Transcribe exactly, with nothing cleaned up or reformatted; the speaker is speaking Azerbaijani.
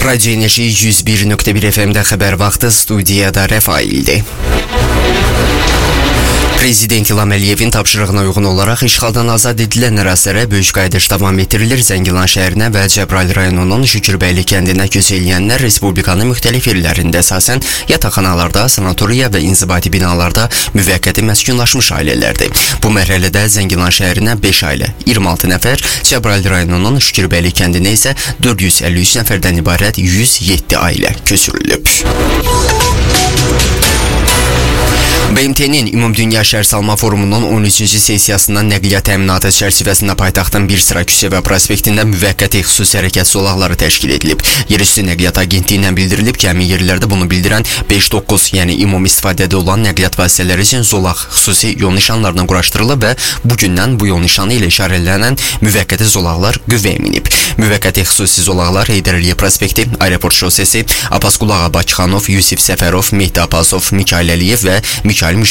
Radyo Enerji yüz bir nöqtə bir F M'də xəbər vaxtı, studiyada Rəfaildir. Prezident İlham Əliyevin tapşırığına uyğun olaraq işğaldan azad edilən ərazilərə böyük qayıdış davam etdirilir. Zəngilan şəhərinə və Cəbrayıl rayonunun Şükürbəyli kəndinə köç eləyənlər Respublikanın müxtəlif yerlərində əsasən yataqxanalarda, sanatoriya və inzibati binalarda müvəqqəti məskunlaşmış ailələrdir. Bu mərhələdə Zəngilan şəhərinə beş ailə, iyirmi altı nəfər, Cəbrayıl rayonunun Şükürbəyli kəndinə isə dörd yüz əlli üç nəfərdən ibarət yüz yeddi ailə köçürülüb. B M T'nin Ümumdünya Şəhərsalma Forumunun on üçüncü sessiyasından nəqliyyat təminatı çərçivəsində paytaxtın bir sıra küçə və prospektində müvəqqəti xüsusi hərəkət zolaqları təşkil edilib. Yerüstü Nəqliyyat Agentliyindən bildirilib ki, həmin yerlərdə bunu bildirən beş doqquz, yəni ümumi istifadədə olan nəqliyyat vasitələri üçün zolaq xüsusi yol nişanlarından quraşdırılıb və bugündən bu yol nişanı ilə işarələnən müvəqqəti zolaqlar qüvvəyə minib. Müvəqqəti xüsusi zolaqlar Heydər Əliyev prospekti, Aeroport şosesi, Abbasqulu Ağa Bakıxanov, Yusif Səfərov, Mehdi Abbasov, Mikail Əliyev və Mikail